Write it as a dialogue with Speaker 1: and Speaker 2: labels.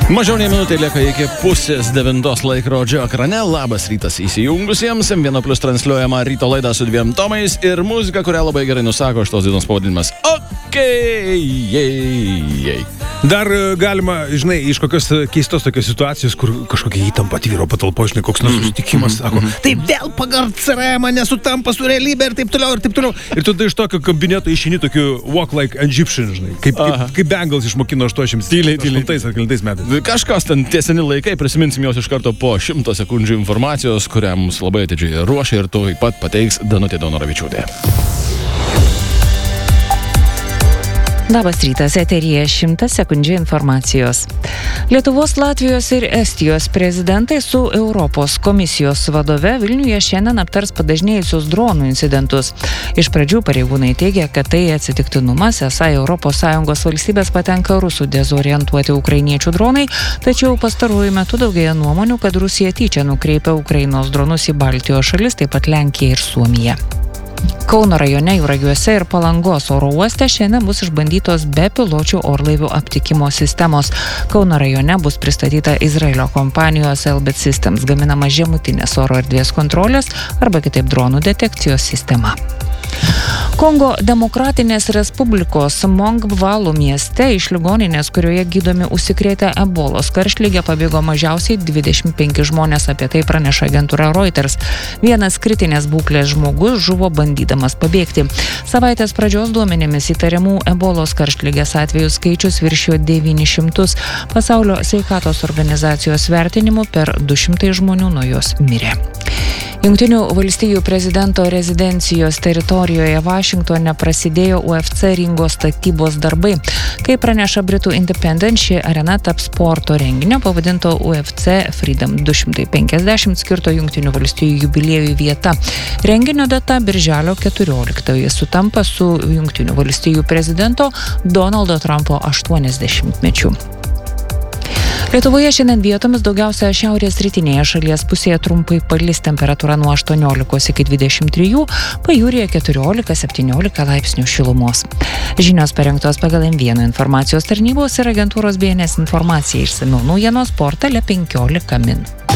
Speaker 1: Mažiau nei minutė lieka iki 8:30 laikrodžio ekrane. Labas rytas įsijungusiems. M1+ transliuojama ryto laida su 2 tomais ir muzika, kurią labai gerai nusako šitos dienos pavadinimas.
Speaker 2: Dar galima, žinai, iš kokios keistos tokios situacijos, kur kažkokia įtampa tvyro patalpoje, žinai, koks nors susitikimas, sako, taip vėl pagal CRM nesutampa su realybė ir taip toliau, ir taip toliau. Ir tu iš tokio kabineto išeini tokiu walk like Egyptian, žinai, kaip Bengals išmokino 8 metais.
Speaker 1: Kažkas ten tieseni laikai, prisiminsim jos iš karto po 100 sekundžių informacijos, kurią mums labai atidžiai ruošia ir taip pat pateiks Danutė Daunoravičiūtė.
Speaker 3: Labas rytas, eteryje 100 sekundžių informacijos. Lietuvos, Latvijos ir Estijos prezidentai su Europos komisijos vadove Vilniuje šiandien aptars padažnėjusius dronų incidentus. Iš pradžių pareigūnai teigia, kad tai atsitiktinumas, esą ES valstybės patenka rusų dezorientuoti ukrainiečių dronai, tačiau pastaruoju metu daugėja nuomonių, kad Rusija tyčia nukreipia Ukrainos dronus į Baltijos šalis, taip pat Lenkiją ir Suomiją. Kauno rajone Juragiuose ir Palangos oro uoste šiandien bus išbandytos bepiločių orlaivių aptikimo sistemos. Kauno rajone bus pristatyta Izraelio kompanijos Elbit Systems gaminama žemutinės oro erdvės kontrolės arba kitaip dronų detekcijos sistema. Kongo Demokratinės Respublikos Mongvalu mieste iš ligoninės, kurioje gydomi užsikrėtę ebolos karštligę, pabėgo mažiausiai 25 žmonės, apie tai praneša agentūra Reuters. Vienas kritinės būklės žmogus žuvo bandydamas pabėgti. Savaitės pradžios duomenimis įtariamų ebolos karštligės atvejų skaičius viršijo 900. Pasaulio sveikatos organizacijos vertinimu per 200 žmonių nuo jos mirė. Jungtinių valstijų prezidento rezidencijos teritorijoje Vašingtone prasidėjo UFC ringo statybos darbai. Kaip praneša Britų Independent, ši arena taps sporto renginio pavadinto UFC Freedom 250 skirto Jungtinių valstijų jubiliejui vieta. Renginio data birželio 14 sutampa su Jungtinių valstijų prezidento Donaldo Trumpo 80-mečiu. Lietuvoje šiandien vietomis daugiausia šiaurės rytinėje šalies pusėje trumpai palis, temperatūra nuo 18 iki 23, pajūryje 14-17 laipsnių šilumos. Žinios parengtos pagal M1 informacijos tarnybos ir agentūros BNS informacija, išsamiau naujienos portale 15 min.